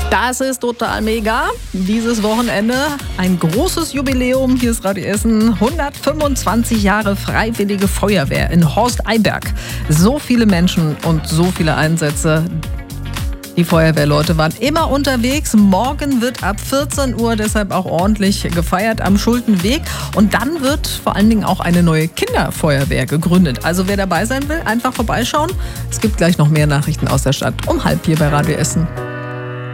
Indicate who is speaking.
Speaker 1: Das ist total mega. Dieses Wochenende ein großes Jubiläum. Hier ist Radio Essen. 125 Jahre Freiwillige Feuerwehr in Horsteiberg. So viele Menschen und so viele Einsätze. Die Feuerwehrleute waren immer unterwegs. Morgen wird ab 14 Uhr deshalb auch ordentlich gefeiert am Schultenweg. Und dann wird vor allen Dingen auch eine neue Kinderfeuerwehr gegründet. Also wer dabei sein will, einfach vorbeischauen. Es gibt gleich noch mehr Nachrichten aus der Stadt um 3:30 hier bei Radio Essen.